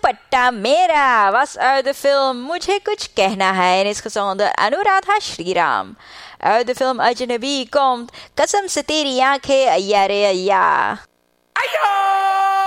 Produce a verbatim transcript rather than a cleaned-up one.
दुपट्टा मेरा was uit de film मुझे कुछ कहना है en is gezongen door Anuradha Shriram. Uit de film Ajnabi komt Kasam se teri aankhein ya re ya.